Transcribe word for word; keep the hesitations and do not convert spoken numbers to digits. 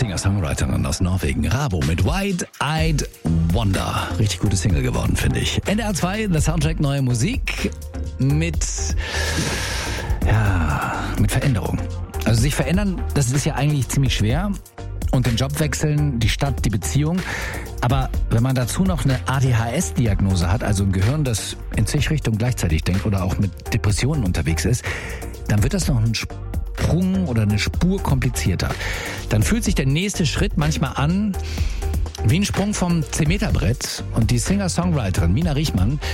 Singer-Songwriterin aus Norwegen, Rabo mit Wide-Eyed Wonder. Richtig gute Single geworden, finde ich. N D R zwei, The Soundtrack, neue Musik mit, ja, mit Veränderung. Also sich verändern, das ist ja eigentlich ziemlich schwer. Und den Job wechseln, die Stadt, die Beziehung. Aber wenn man dazu noch eine A D H S-Diagnose hat, also ein Gehirn, das in zig Richtungen gleichzeitig denkt oder auch mit Depressionen unterwegs ist, dann wird das noch ein Sprung oder eine Spur komplizierter. Dann fühlt sich der nächste Schritt manchmal an wie ein Sprung vom zehn Meter Brett. Und die Singer-Songwriterin Mina Riechmann